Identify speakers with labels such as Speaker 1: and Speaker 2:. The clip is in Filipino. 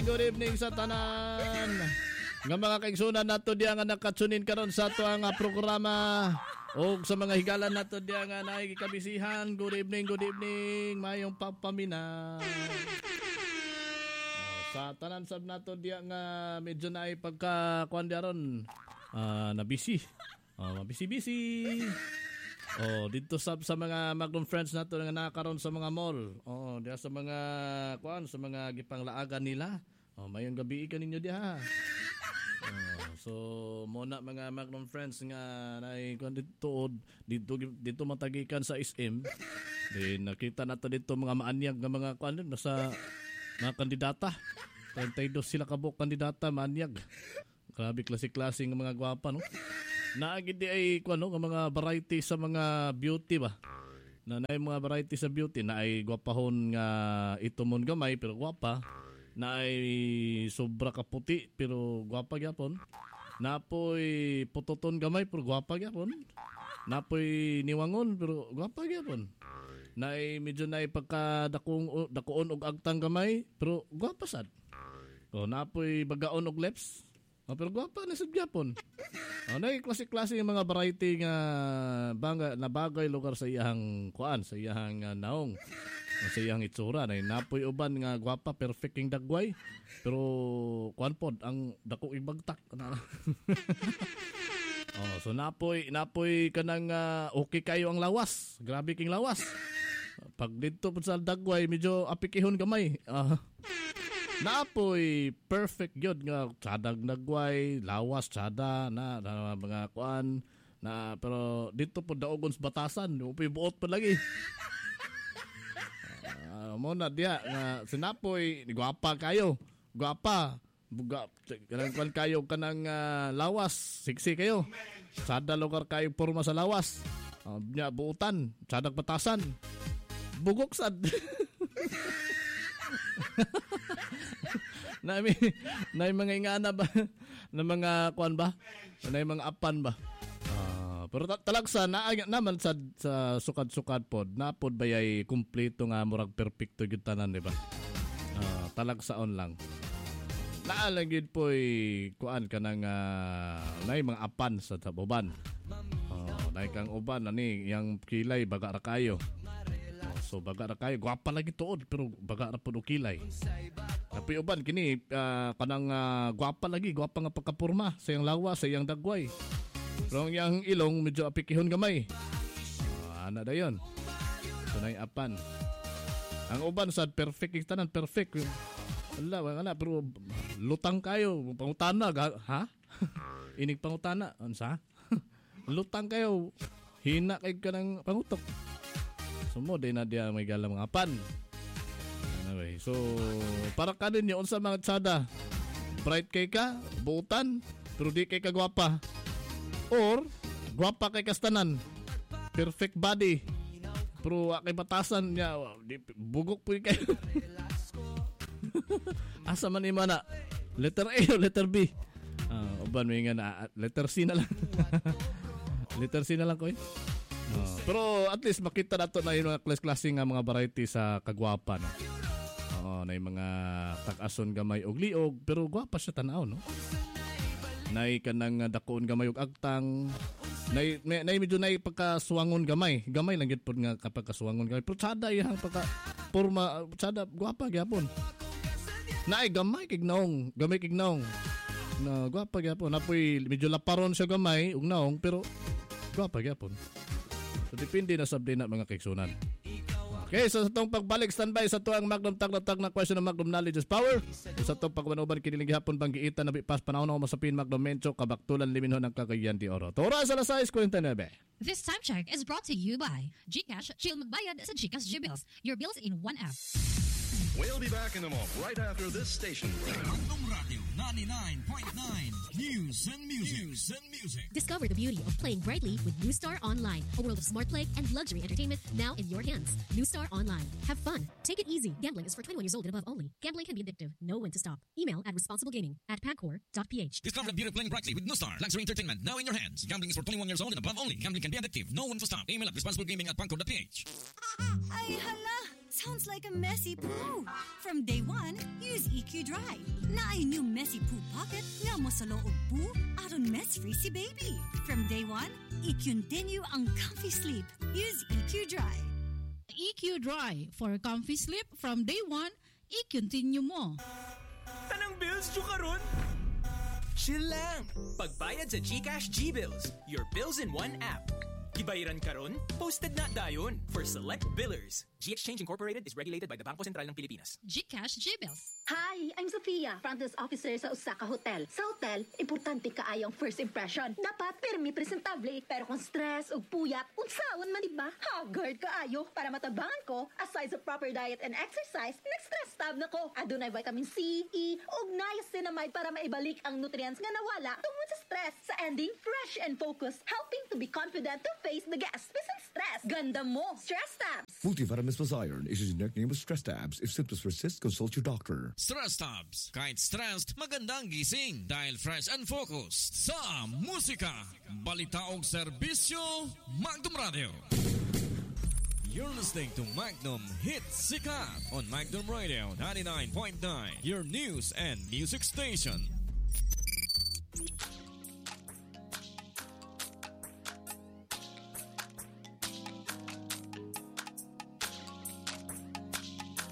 Speaker 1: sa tanan. Nga mga kaigsunan nato diya nga nakatsunin karon sa ato nga programa o sa mga higalan nato diya nga nakikabisihan. Good evening. Mayong pagpamina. Sa tanan sab nato diya nga medyo na ay pagka-kuan diaron na busy. Busy. Dito sa mga Magnum friends nato nga nakaron sa mga mall. Diya sa mga sa mga gipanglaagan nila. Mayong gabi ka ninyo diha. So muna mga Magnum friends nga dito matagikan sa SM. Then nakita nato dito mga maanyag nga mga nasa mga kandidata. 32 sila kabuk kandidata maanyag. Grabe klase-klase ng mga gwapa no. Naagid ay nga mga variety sa mga beauty ba. Na mga variety sa beauty na ay gwapahon nga itumon gamay pero gwapa. Na ay sobra ka puti pero gwapa gyapon. Napoy putoton gamay pero gwapa gyapon. Napoy niwangon pero gwapa gyapon. Na ay medyo na ay pagkadakuon og agtang gamay pero gwapa sad. Napoy bagaon og lips. Pero gwapa na sad gyapon. Na ay klase-klase yung mga variety nga bagay lugar sa iyang sa iyang naong. Sa iyang itsura na napoy uban nga gwapa perfect king dagway pero kuan pod ang dako ibagtak so napoy kanang okay kayo ang lawas, grabe king lawas. Pag dito pod sa dagway medyo apikihon gamay. Napoy perfect gyud nga tsadag dagway, lawas tsada na mga kuan na pero dito pod daogon sa batasan, upay buot pa lagi. Muna diya nga sinapoy gwapa kayo. Gwapa. Buga kanang kayo kanang lawas, siksi kayo. Sada lugar kayo porma sa lawas. Nya buutan, sadag batasan. Bugok sad. na mga ingana ba na mga kuan ba? Na mga apan ba? Pero talagsa naman sa sukad-sukad pod napod bayay kumpleto nga murag perfecto gyud tanan di ba? Talagsaon lang. Naalang gyud poy kuan kanang nay mga apan sa taboban. Nay kang uban ani yang kilay baga ra kayo. So baga ra kayo gwapa lagi tuod pero baga ra pod kilay. Tapi uban kini kanang gwapa nga pagkapurma sa iyang lawa sa iyang dagway. Pero yung ilong medyo apikihon gamay. Ana dayon. Sunay apan. Ang uban sad perfect tanan perfect. Wala pero lutang kayo pangutana ha? Inig pangutana unsa? Lutang kayo. Hina kay kanang pangutok. Sumo din na dia may galang mga apan. Anyway, so para kanin niyo unsa mga tsada? Bright kay ka, buutan, pero di kay kagwapa. Or gwapa kay kastanan, perfect body pero kay batasan niya bugok po kayo. Asa man imana letter A o letter B? Uban may nga na letter C na lang. Letter C na lang ko pero at least makita nato na yung klase nga mga variety sa kagwapa no. Na yung mga tag-ason gamay og liog pero gwapa siya tanaw no. Nay kanang dakoon gamay og agtang nay medyo nay pagkasuwangon gamay lang gid pod nga kapag kasuwangon gamay pero tsada yang pagka porma tsada gwapa gyapon nay gamay kig naong na gwapa gyapon napoy medyo laparon siya gamay ug naong pero gwapa gyapon so depende na sab din na mga kaigsunan. Okay, so sa itong pagbalik, standby sa ito ang Magnum Tag na question ng Magnum Knowledge is Power. So sa itong pagmanuban, kiniling gihapon bang giita na bipas panahon ako masapin Magnum Mencho, kabaktulan liminhon ng kakayan di oro. Tora sa alas 6:49.
Speaker 2: This time check is brought to you by GCash. Chill magbayad sa GCash G-Bills. Your bills in one app.
Speaker 3: We'll be back in a moment right after this station.
Speaker 4: Magnum Radio 99.9 News and Music.
Speaker 2: Discover the beauty of playing brightly with New Star Online, a world of smart play and luxury entertainment now in your hands. New Star Online. Have fun. Take it easy. Gambling is for 21 years old and above only. Gambling can be addictive. Know when to stop. Email at responsiblegaming@pancor.ph.
Speaker 4: Discover the beauty of playing brightly with New Star Luxury Entertainment now in your hands. Gambling is for 21 years old and above only. Gambling can be addictive. Know when to stop. Email at responsiblegaming@pancor.ph.
Speaker 5: Ay, hala! Sounds like a messy poo. From day one, use EQ Dry. Na ay new messy poo pocket nga mo sa loob poo aron mess-free si baby. From day one, i-continue ang comfy sleep. Use EQ Dry.
Speaker 6: EQ Dry for comfy sleep from day one, i-continue mo.
Speaker 7: Tanang bills dyo karon? Chill lang! Pagbayad sa GCash G-Bills, your bills in one app. Gibayaran karon? Posted na dayon for select billers. G-Exchange Incorporated is regulated by the Bangko Sentral ng Pilipinas.
Speaker 6: GCash G-Bills.
Speaker 8: Hi, I'm Sophia, front desk officer sa Osaka Hotel. Sa hotel, importante kaayong first impression. Dapat pirmi presentable, pero kung stress o puyat, unsaon man diba? Haggard kaayo. Para matabangan ko, aside sa proper diet and exercise, next-stress tab na ko. Adunay vitamin C, E, ug niacinamide para maibalik ang nutrients nga nawala tungod sa stress. Sa ending, fresh and focused, helping to be confident to face the gas. Bisan stress, ganda mo, stress tabs.
Speaker 9: Multivitamins plus iron is his nickname with Stress Tabs. If symptoms persist, consult your doctor.
Speaker 4: Stress Tabs. Kahit stressed, magandang gising. Dahil fresh and focused sa musika. Balita og serbisyo, Magnum Radio. You're listening to Magnum Hit Sikat on Magnum Radio 99.9. Your news and music station.